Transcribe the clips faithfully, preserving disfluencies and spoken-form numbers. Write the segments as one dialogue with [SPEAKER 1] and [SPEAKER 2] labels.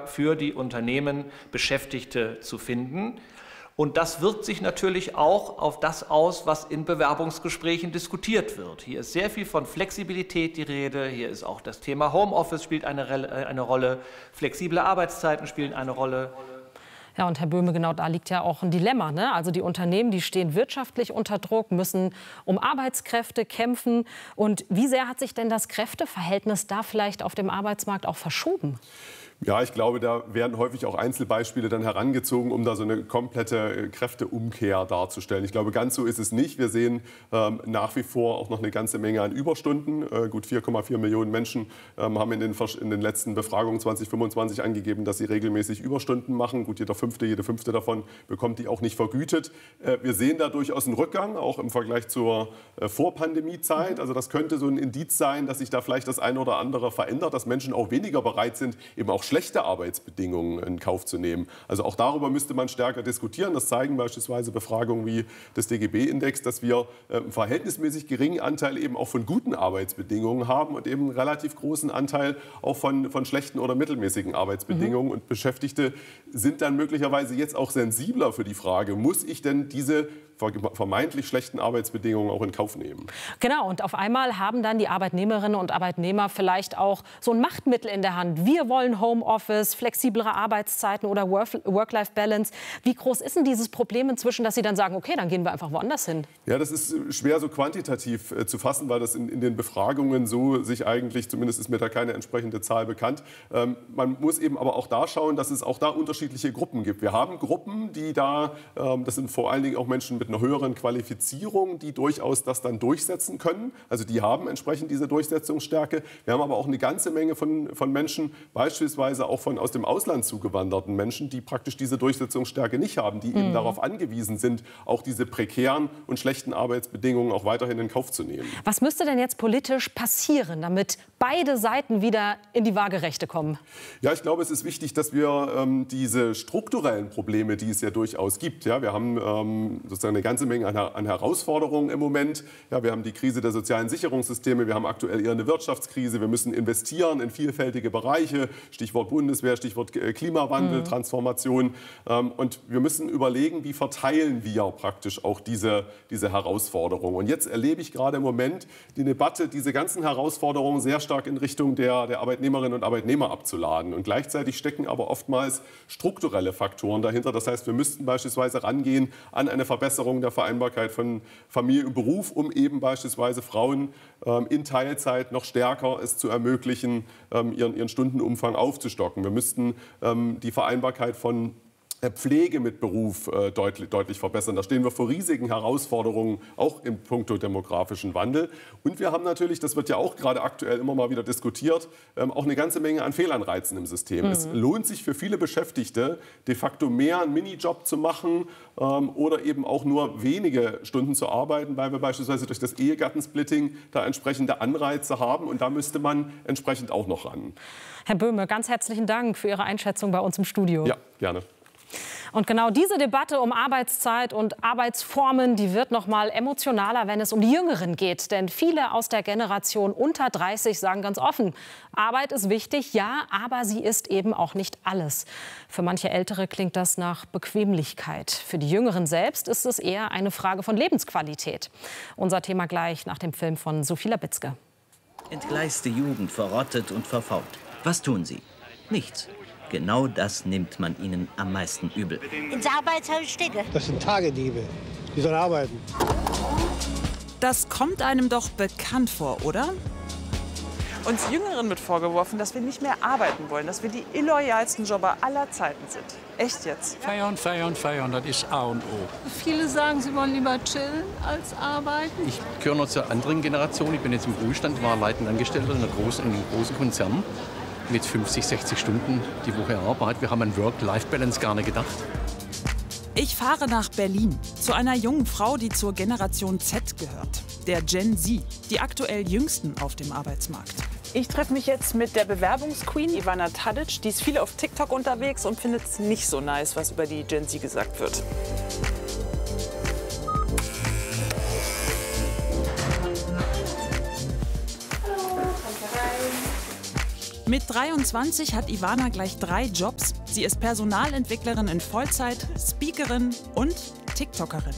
[SPEAKER 1] für die Unternehmen Beschäftigte zu finden. Und das wirkt sich natürlich auch auf das aus, was in Bewerbungsgesprächen diskutiert wird. Hier ist sehr viel von Flexibilität die Rede, hier ist auch das Thema Homeoffice spielt eine, eine Rolle, flexible Arbeitszeiten spielen eine Rolle.
[SPEAKER 2] Ja, und Herr Böhme, genau da liegt ja auch ein Dilemma, ne? Also die Unternehmen, die stehen wirtschaftlich unter Druck, müssen um Arbeitskräfte kämpfen. Und wie sehr hat sich denn das Kräfteverhältnis da vielleicht auf dem Arbeitsmarkt auch verschoben?
[SPEAKER 3] Ja, ich glaube, da werden häufig auch Einzelbeispiele dann herangezogen, um da so eine komplette Kräfteumkehr darzustellen. Ich glaube, ganz so ist es nicht. Wir sehen ähm, nach wie vor auch noch eine ganze Menge an Überstunden. Äh, gut vier Komma vier Millionen Menschen ähm, haben in den, in den letzten Befragungen zwanzig fünfundzwanzig angegeben, dass sie regelmäßig Überstunden machen. Gut, jeder Fünfte, jede Fünfte davon bekommt die auch nicht vergütet. Äh, wir sehen da durchaus einen Rückgang, auch im Vergleich zur äh, Vorpandemiezeit. Also das könnte so ein Indiz sein, dass sich da vielleicht das eine oder andere verändert, dass Menschen auch weniger bereit sind, eben auch schlechte Arbeitsbedingungen in Kauf zu nehmen. Also auch darüber müsste man stärker diskutieren. Das zeigen beispielsweise Befragungen wie des D G B-Index, dass wir einen verhältnismäßig geringen Anteil eben auch von guten Arbeitsbedingungen haben und eben einen relativ großen Anteil auch von, von schlechten oder mittelmäßigen Arbeitsbedingungen. Mhm. Und Beschäftigte sind dann möglicherweise jetzt auch sensibler für die Frage, muss ich denn diese vermeintlich schlechten Arbeitsbedingungen auch in Kauf nehmen.
[SPEAKER 2] Genau, und auf einmal haben dann die Arbeitnehmerinnen und Arbeitnehmer vielleicht auch so ein Machtmittel in der Hand. Wir wollen Homeoffice, flexiblere Arbeitszeiten oder Work-Life-Balance. Wie groß ist denn dieses Problem inzwischen, dass Sie dann sagen, okay, dann gehen wir einfach woanders hin?
[SPEAKER 3] Ja, das ist schwer so quantitativ äh, zu fassen, weil das in, in den Befragungen so sich eigentlich, zumindest ist mir da keine entsprechende Zahl bekannt. Ähm, man muss eben aber auch da schauen, dass es auch da unterschiedliche Gruppen gibt. Wir haben Gruppen, die da, ähm, das sind vor allen Dingen auch Menschen mit einer höheren Qualifizierung, die durchaus das dann durchsetzen können. Also die haben entsprechend diese Durchsetzungsstärke. Wir haben aber auch eine ganze Menge von, von Menschen, beispielsweise auch von aus dem Ausland zugewanderten Menschen, die praktisch diese Durchsetzungsstärke nicht haben, die mhm. eben darauf angewiesen sind, auch diese prekären und schlechten Arbeitsbedingungen auch weiterhin in Kauf zu nehmen.
[SPEAKER 2] Was müsste denn jetzt politisch passieren, damit beide Seiten wieder in die Waagerechte kommen?
[SPEAKER 3] Ja, ich glaube, es ist wichtig, dass wir ähm, diese strukturellen Probleme, die es ja durchaus gibt, ja, wir haben ähm, sozusagen eine ganze Menge an, an Herausforderungen im Moment. Ja, wir haben die Krise der sozialen Sicherungssysteme, wir haben aktuell eher eine Wirtschaftskrise, wir müssen investieren in vielfältige Bereiche, Stichwort Bundeswehr, Stichwort Klimawandel, mhm. Transformation. Ähm, und wir müssen überlegen, wie verteilen wir praktisch auch diese, diese Herausforderungen. Und jetzt erlebe ich gerade im Moment die Debatte, diese ganzen Herausforderungen sehr stark in Richtung der, der Arbeitnehmerinnen und Arbeitnehmer abzuladen. Und gleichzeitig stecken aber oftmals strukturelle Faktoren dahinter. Das heißt, wir müssten beispielsweise rangehen an eine Verbesserung der Vereinbarkeit von Familie und Beruf, um eben beispielsweise Frauen ähm, in Teilzeit noch stärker es zu ermöglichen, ähm, ihren, ihren Stundenumfang aufzustocken. Wir müssten ähm, die Vereinbarkeit von Pflege mit Beruf äh, deutlich, deutlich verbessern. Da stehen wir vor riesigen Herausforderungen, auch im puncto demografischen Wandel. Und wir haben natürlich, das wird ja auch gerade aktuell immer mal wieder diskutiert, ähm, auch eine ganze Menge an Fehlanreizen im System. Mhm. Es lohnt sich für viele Beschäftigte, de facto mehr einen Minijob zu machen ähm, oder eben auch nur wenige Stunden zu arbeiten, weil wir beispielsweise durch das Ehegattensplitting da entsprechende Anreize haben. Und da müsste man entsprechend auch noch ran.
[SPEAKER 2] Herr Böhme, ganz herzlichen Dank für Ihre Einschätzung bei uns im Studio.
[SPEAKER 3] Ja, gerne.
[SPEAKER 2] Und genau diese Debatte um Arbeitszeit und Arbeitsformen, die wird noch mal emotionaler, wenn es um die Jüngeren geht. Denn viele aus der Generation unter dreißig sagen ganz offen, Arbeit ist wichtig, ja, aber sie ist eben auch nicht alles. Für manche Ältere klingt das nach Bequemlichkeit. Für die Jüngeren selbst ist es eher eine Frage von Lebensqualität. Unser Thema gleich nach dem Film von Sophie Labitzke.
[SPEAKER 4] Entgleiste Jugend, verrottet und verfault. Was tun sie? Nichts. Genau das nimmt man ihnen am meisten übel.
[SPEAKER 5] Ins Arbeitshaus stecke.
[SPEAKER 6] Das sind Tagediebe. Die sollen arbeiten.
[SPEAKER 7] Das kommt einem doch bekannt vor, oder?
[SPEAKER 8] Uns Jüngeren wird vorgeworfen, dass wir nicht mehr arbeiten wollen, dass wir die illoyalsten Jobber aller Zeiten sind. Echt jetzt?
[SPEAKER 9] Feiern, feiern, feiern, das ist A und O.
[SPEAKER 10] Viele sagen, sie wollen lieber chillen als arbeiten.
[SPEAKER 9] Ich gehöre noch zur anderen Generation. Ich bin jetzt im Ruhestand, war leitender Angestellter in, einer großen, in einem großen Konzern. Mit fünfzig, sechzig Stunden die Woche Arbeit. Wir haben an Work-Life-Balance gar nicht gedacht.
[SPEAKER 7] Ich fahre nach Berlin zu einer jungen Frau, die zur Generation Z gehört. Der Gen Z, die aktuell jüngsten auf dem Arbeitsmarkt.
[SPEAKER 8] Ich treffe mich jetzt mit der Bewerbungsqueen Ivana Tadic. Die ist viel auf TikTok unterwegs und findet es nicht so nice, was über die Gen Z gesagt wird.
[SPEAKER 7] Mit dreiundzwanzig hat Ivana gleich drei Jobs. Sie ist Personalentwicklerin in Vollzeit, Speakerin und TikTokerin.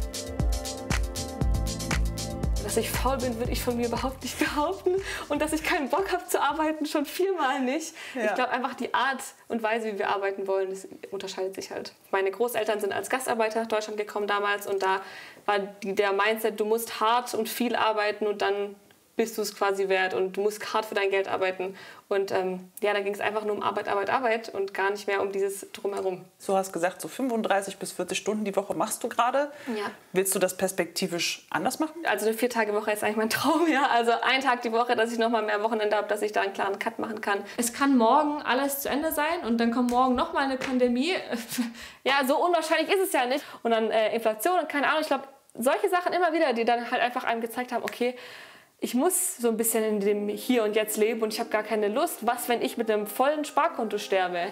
[SPEAKER 5] Dass ich faul bin, würde ich von mir überhaupt nicht behaupten. Und dass ich keinen Bock habe zu arbeiten, schon viermal nicht. Ja. Ich glaube einfach, die Art und Weise, wie wir arbeiten wollen, das unterscheidet sich halt. Meine Großeltern sind als Gastarbeiter nach Deutschland gekommen damals. Und da war die, der Mindset, du musst hart und viel arbeiten und dann bist du es quasi wert und du musst hart für dein Geld arbeiten. Und ähm, ja, da ging es einfach nur um Arbeit, Arbeit, Arbeit und gar nicht mehr um dieses Drumherum.
[SPEAKER 8] Du hast gesagt, so fünfunddreißig bis vierzig Stunden die Woche machst du gerade.
[SPEAKER 5] Ja.
[SPEAKER 8] Willst du das perspektivisch anders machen?
[SPEAKER 5] Also eine Vier-Tage-Woche ist eigentlich mein Traum, ja. Also ein Tag die Woche, dass ich noch mal mehr Wochenende habe, dass ich da einen klaren Cut machen kann.
[SPEAKER 11] Es kann morgen alles zu Ende sein und dann kommt morgen noch mal eine Pandemie.
[SPEAKER 5] Ja, so unwahrscheinlich ist es ja nicht. Und dann äh, Inflation und keine Ahnung. Ich glaube, solche Sachen immer wieder, die dann halt einfach einem gezeigt haben, okay, ich muss so ein bisschen in dem Hier und Jetzt leben und ich habe gar keine Lust. Was, wenn ich mit einem vollen Sparkonto sterbe?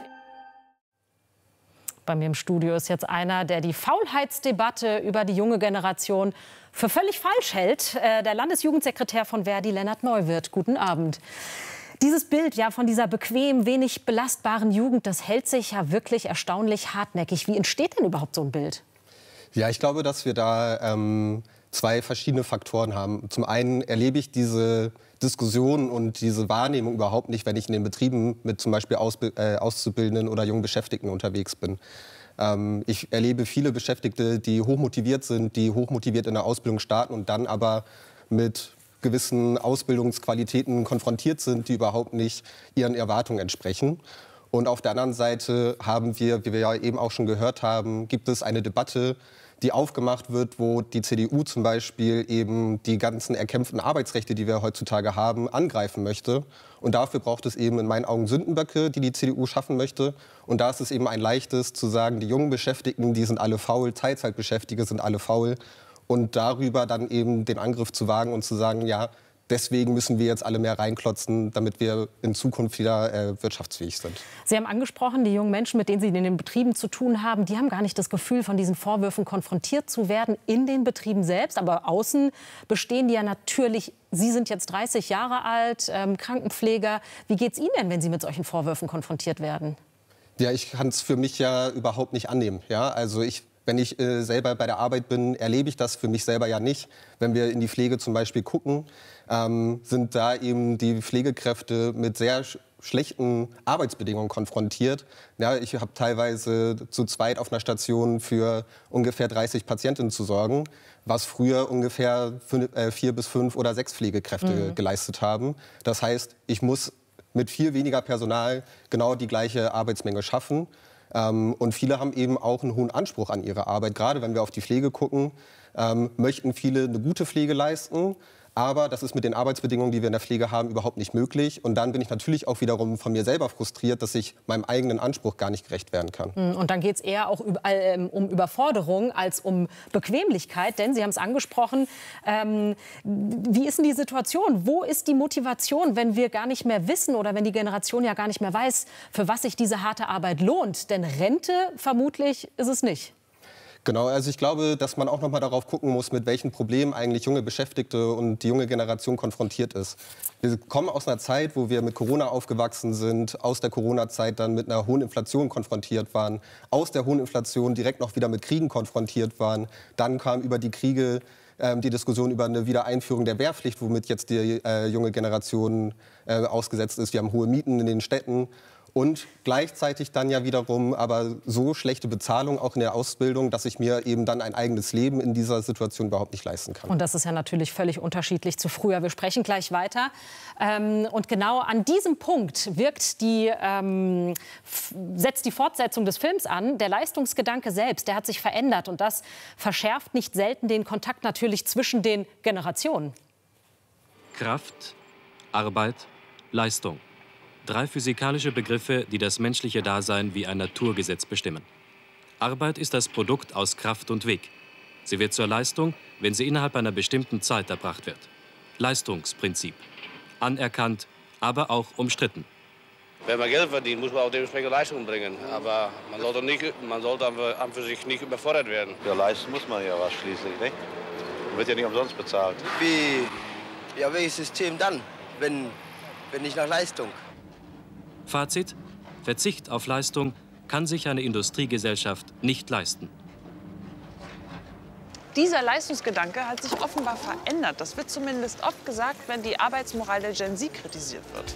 [SPEAKER 2] Bei mir im Studio ist jetzt einer, der die Faulheitsdebatte über die junge Generation für völlig falsch hält. Äh, der Landesjugendsekretär von Verdi, Lennart Neuwirth. Guten Abend. Dieses Bild ja, von dieser bequem, wenig belastbaren Jugend, das hält sich ja wirklich erstaunlich hartnäckig. Wie entsteht denn überhaupt so ein Bild?
[SPEAKER 12] Ja, ich glaube, dass wir da ähm, zwei verschiedene Faktoren haben. Zum einen erlebe ich diese Diskussion und diese Wahrnehmung überhaupt nicht, wenn ich in den Betrieben mit zum Beispiel Ausbi äh, Auszubildenden oder jungen Beschäftigten unterwegs bin. Ähm, ich erlebe viele Beschäftigte, die hochmotiviert sind, die hochmotiviert in der Ausbildung starten und dann aber mit gewissen Ausbildungsqualitäten konfrontiert sind, die überhaupt nicht ihren Erwartungen entsprechen. Und auf der anderen Seite haben wir, wie wir ja eben auch schon gehört haben, gibt es eine Debatte, die aufgemacht wird, wo die C D U zum Beispiel eben die ganzen erkämpften Arbeitsrechte, die wir heutzutage haben, angreifen möchte. Und dafür braucht es eben in meinen Augen Sündenböcke, die die C D U schaffen möchte. Und da ist es eben ein leichtes zu sagen, die jungen Beschäftigten, die sind alle faul, Teilzeitbeschäftigte sind alle faul. Und darüber dann eben den Angriff zu wagen und zu sagen, ja, deswegen müssen wir jetzt alle mehr reinklotzen, damit wir in Zukunft wieder äh, wirtschaftsfähig sind.
[SPEAKER 2] Sie haben angesprochen, die jungen Menschen, mit denen Sie in den Betrieben zu tun haben, die haben gar nicht das Gefühl, von diesen Vorwürfen konfrontiert zu werden in den Betrieben selbst. Aber außen bestehen die ja natürlich. Sie sind jetzt dreißig Jahre alt, ähm, Krankenpfleger. Wie geht es Ihnen denn, wenn Sie mit solchen Vorwürfen konfrontiert werden?
[SPEAKER 12] Ja, ich kann es für mich ja überhaupt nicht annehmen. Ja, also ich Wenn ich äh, selber bei der Arbeit bin, erlebe ich das für mich selber ja nicht. Wenn wir in die Pflege zum Beispiel gucken, ähm, sind da eben die Pflegekräfte mit sehr sch schlechten Arbeitsbedingungen konfrontiert. Ja, ich habe teilweise zu zweit auf einer Station für ungefähr dreißig Patientinnen zu sorgen, was früher ungefähr fünf, äh, vier bis fünf oder sechs Pflegekräfte mhm. geleistet haben. Das heißt, ich muss mit viel weniger Personal genau die gleiche Arbeitsmenge schaffen. Ähm, und viele haben eben auch einen hohen Anspruch an ihre Arbeit. Gerade wenn wir auf die Pflege gucken, ähm, möchten viele eine gute Pflege leisten. Aber das ist mit den Arbeitsbedingungen, die wir in der Pflege haben, überhaupt nicht möglich. Und dann bin ich natürlich auch wiederum von mir selber frustriert, dass ich meinem eigenen Anspruch gar nicht gerecht werden kann.
[SPEAKER 2] Und dann geht es eher auch um Überforderung als um Bequemlichkeit. Denn Sie haben es angesprochen, ähm, wie ist denn die Situation? Wo ist die Motivation, wenn wir gar nicht mehr wissen oder wenn die Generation ja gar nicht mehr weiß, für was sich diese harte Arbeit lohnt? Denn Rente vermutlich ist es nicht.
[SPEAKER 12] Genau, also ich glaube, dass man auch noch mal darauf gucken muss, mit welchen Problemen eigentlich junge Beschäftigte und die junge Generation konfrontiert ist. Wir kommen aus einer Zeit, wo wir mit Corona aufgewachsen sind, aus der Corona-Zeit dann mit einer hohen Inflation konfrontiert waren, aus der hohen Inflation direkt noch wieder mit Kriegen konfrontiert waren. Dann kam über die Kriege äh, die Diskussion über eine Wiedereinführung der Wehrpflicht, womit jetzt die äh, junge Generation äh, ausgesetzt ist. Wir haben hohe Mieten in den Städten. Und gleichzeitig dann ja wiederum aber so schlechte Bezahlung auch in der Ausbildung, dass ich mir eben dann ein eigenes Leben in dieser Situation überhaupt nicht leisten kann.
[SPEAKER 2] Und das ist ja natürlich völlig unterschiedlich zu früher. Wir sprechen gleich weiter. Ähm, und genau an diesem Punkt wirkt die, ähm, setzt die Fortsetzung des Films an. Der Leistungsgedanke selbst, der hat sich verändert. Und das verschärft nicht selten den Kontakt natürlich zwischen den Generationen.
[SPEAKER 13] Kraft, Arbeit, Leistung. Drei physikalische Begriffe, die das menschliche Dasein wie ein Naturgesetz bestimmen. Arbeit ist das Produkt aus Kraft und Weg. Sie wird zur Leistung, wenn sie innerhalb einer bestimmten Zeit erbracht wird. Leistungsprinzip. Anerkannt, aber auch umstritten.
[SPEAKER 14] Wenn man Geld verdient, muss man auch dementsprechend Leistung bringen. Aber man sollte, nicht, man sollte an für sich nicht überfordert werden.
[SPEAKER 15] Ja, leisten muss man ja was schließlich, nicht? Man wird ja nicht umsonst bezahlt.
[SPEAKER 16] Wie, ja, welches System dann, wenn, wenn nicht nach Leistung?
[SPEAKER 13] Fazit: Verzicht auf Leistung kann sich eine Industriegesellschaft nicht leisten.
[SPEAKER 8] Dieser Leistungsgedanke hat sich offenbar verändert. Das wird zumindest oft gesagt, wenn die Arbeitsmoral der Gen Z kritisiert wird.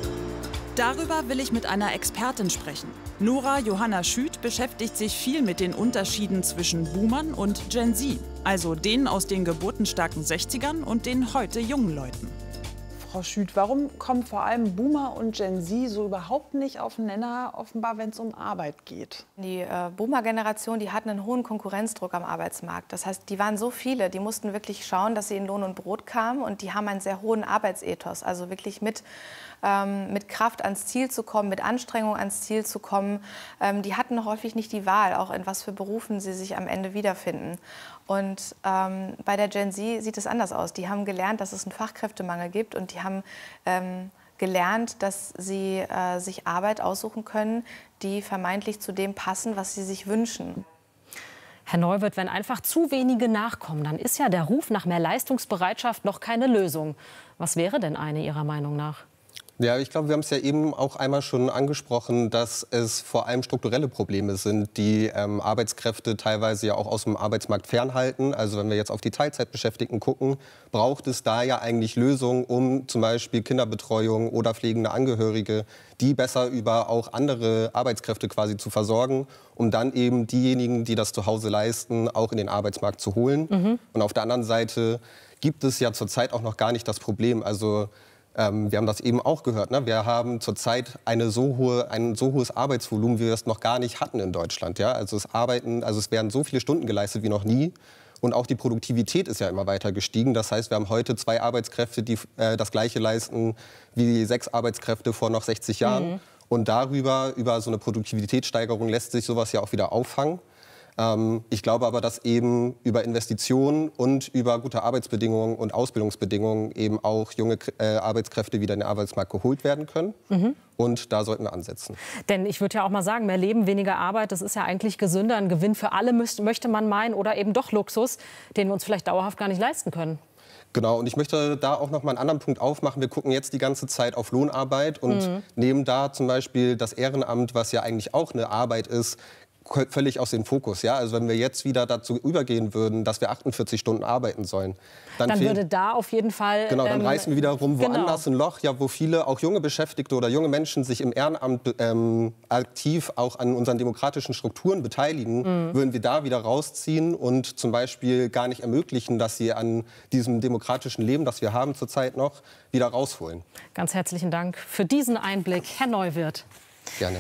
[SPEAKER 7] Darüber will ich mit einer Expertin sprechen. Nora Johanna Schüth beschäftigt sich viel mit den Unterschieden zwischen Boomern und Gen Z, also denen aus den geburtenstarken sechzigern und den heute jungen Leuten.
[SPEAKER 8] Frau Schüth, warum kommen vor allem Boomer und Gen Z so überhaupt nicht auf den Nenner, offenbar, wenn es um Arbeit geht?
[SPEAKER 16] Die äh, Boomer-Generation, die hatten einen hohen Konkurrenzdruck am Arbeitsmarkt. Das heißt, die waren so viele, die mussten wirklich schauen, dass sie in Lohn und Brot kamen. Und die haben einen sehr hohen Arbeitsethos, also wirklich mit, ähm, mit Kraft ans Ziel zu kommen, mit Anstrengung ans Ziel zu kommen. Ähm, die hatten häufig nicht die Wahl, auch in was für Berufen sie sich am Ende wiederfinden. Und ähm, bei der Gen Z sieht es anders aus. Die haben gelernt, dass es einen Fachkräftemangel gibt, und die haben ähm, gelernt, dass sie äh, sich Arbeit aussuchen können, die vermeintlich zu dem passen, was sie sich wünschen.
[SPEAKER 2] Herr Neuwirth, wenn einfach zu wenige nachkommen, dann ist ja der Ruf nach mehr Leistungsbereitschaft noch keine Lösung. Was wäre denn eine Ihrer Meinung nach?
[SPEAKER 12] Ja, ich glaube, wir haben es ja eben auch einmal schon angesprochen, dass es vor allem strukturelle Probleme sind, die ähm, Arbeitskräfte teilweise ja auch aus dem Arbeitsmarkt fernhalten. Also wenn wir jetzt auf die Teilzeitbeschäftigten gucken, braucht es da ja eigentlich Lösungen, um zum Beispiel Kinderbetreuung oder pflegende Angehörige, die besser über auch andere Arbeitskräfte quasi zu versorgen, um dann eben diejenigen, die das zu Hause leisten, auch in den Arbeitsmarkt zu holen. Mhm. Und auf der anderen Seite gibt es ja zurzeit auch noch gar nicht das Problem. Also Ähm, wir haben das eben auch gehört. Ne? Wir haben zurzeit eine so hohe, ein so hohes Arbeitsvolumen, wie wir es noch gar nicht hatten in Deutschland. Ja? Also, es arbeiten, also es werden so viele Stunden geleistet wie noch nie. Und auch die Produktivität ist ja immer weiter gestiegen. Das heißt, wir haben heute zwei Arbeitskräfte, die äh, das Gleiche leisten wie sechs Arbeitskräfte vor noch sechzig Jahren. Mhm. Und darüber, über so eine Produktivitätssteigerung lässt sich sowas ja auch wieder auffangen. Ich glaube aber, dass eben über Investitionen und über gute Arbeitsbedingungen und Ausbildungsbedingungen eben auch junge äh, Arbeitskräfte wieder in den Arbeitsmarkt geholt werden können. Mhm. Und da sollten wir ansetzen.
[SPEAKER 2] Denn ich würde ja auch mal sagen, mehr Leben, weniger Arbeit, das ist ja eigentlich gesünder. Ein Gewinn für alle müsste, möchte man meinen, oder eben doch Luxus, den wir uns vielleicht dauerhaft gar nicht leisten können.
[SPEAKER 12] Genau, und ich möchte da auch noch mal einen anderen Punkt aufmachen. Wir gucken jetzt die ganze Zeit auf Lohnarbeit und mhm. nehmen da zum Beispiel das Ehrenamt, was ja eigentlich auch eine Arbeit ist, völlig aus dem Fokus. Ja? Also wenn wir jetzt wieder dazu übergehen würden, dass wir achtundvierzig Stunden arbeiten sollen, dann,
[SPEAKER 2] dann würde da auf jeden Fall...
[SPEAKER 12] Genau, dann ähm, reißen wir wieder rum woanders
[SPEAKER 2] genau.
[SPEAKER 12] ein Loch, ja, wo viele, auch junge Beschäftigte oder junge Menschen sich im Ehrenamt ähm, aktiv auch an unseren demokratischen Strukturen beteiligen, mhm. würden wir da wieder rausziehen und zum Beispiel gar nicht ermöglichen, dass sie an diesem demokratischen Leben, das wir haben zurzeit noch, wieder rausholen.
[SPEAKER 2] Ganz herzlichen Dank für diesen Einblick, Herr Neuwirth.
[SPEAKER 12] Gerne.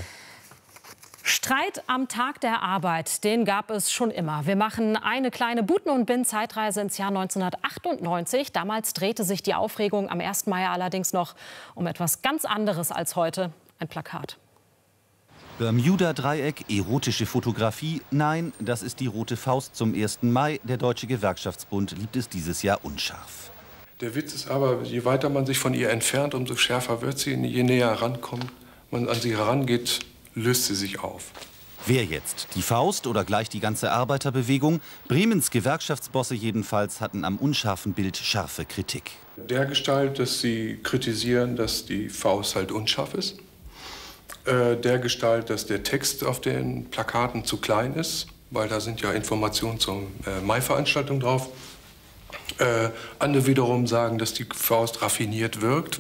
[SPEAKER 2] Streit am Tag der Arbeit, den gab es schon immer. Wir machen eine kleine Buten- und Bin-Zeitreise ins Jahr neunzehnhundertachtundneunzig. Damals drehte sich die Aufregung am ersten Mai allerdings noch um etwas ganz anderes als heute. Ein Plakat.
[SPEAKER 17] Bermuda-Dreieck, erotische Fotografie. Nein, das ist die rote Faust zum ersten Mai. Der Deutsche Gewerkschaftsbund liebt es dieses Jahr unscharf.
[SPEAKER 18] Der Witz ist aber, je weiter man sich von ihr entfernt, umso schärfer wird sie. Je näher rankommt, man an sie herangeht, löst sie sich auf.
[SPEAKER 17] Wer jetzt? Die Faust oder gleich die ganze Arbeiterbewegung? Bremens Gewerkschaftsbosse jedenfalls hatten am unscharfen Bild scharfe Kritik.
[SPEAKER 18] Dergestalt, dass sie kritisieren, dass die Faust halt unscharf ist. Äh, dergestalt, dass der Text auf den Plakaten zu klein ist, weil da sind ja Informationen zur äh, Mai-Veranstaltung drauf. Äh, andere wiederum sagen, dass die Faust raffiniert wirkt.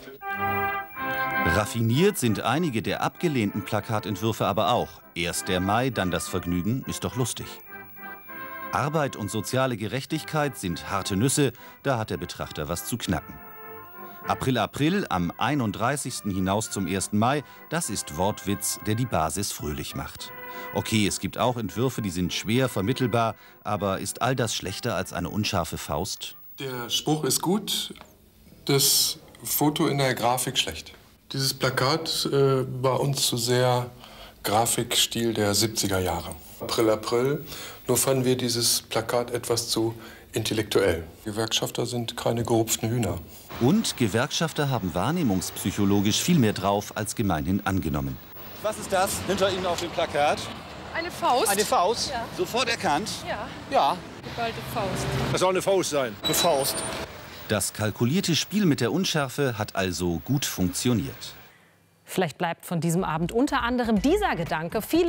[SPEAKER 17] Raffiniert sind einige der abgelehnten Plakatentwürfe aber auch. Erst der Mai, dann das Vergnügen, ist doch lustig. Arbeit und soziale Gerechtigkeit sind harte Nüsse, da hat der Betrachter was zu knacken. April, April, am einunddreißigsten hinaus zum ersten Mai, das ist Wortwitz, der die Basis fröhlich macht. Okay, es gibt auch Entwürfe, die sind schwer vermittelbar, aber ist all das schlechter als eine unscharfe Faust?
[SPEAKER 18] Der Spruch ist gut, das Foto in der Grafik schlecht. Dieses Plakat äh, war uns zu sehr Grafikstil der siebziger Jahre. April, April. Nur fanden wir dieses Plakat etwas zu intellektuell. Gewerkschafter sind keine gerupften Hühner.
[SPEAKER 17] Und Gewerkschafter haben wahrnehmungspsychologisch viel mehr drauf als gemeinhin angenommen.
[SPEAKER 19] Was ist das hinter Ihnen auf dem Plakat?
[SPEAKER 20] Eine Faust.
[SPEAKER 19] Eine Faust?
[SPEAKER 20] Ja.
[SPEAKER 19] Sofort erkannt?
[SPEAKER 20] Ja.
[SPEAKER 19] Ja.
[SPEAKER 20] Geballte Faust.
[SPEAKER 19] Das soll eine Faust sein. Eine Faust.
[SPEAKER 17] Das kalkulierte Spiel mit der Unschärfe hat also gut funktioniert.
[SPEAKER 2] Vielleicht bleibt von diesem Abend unter anderem dieser Gedanke. Viele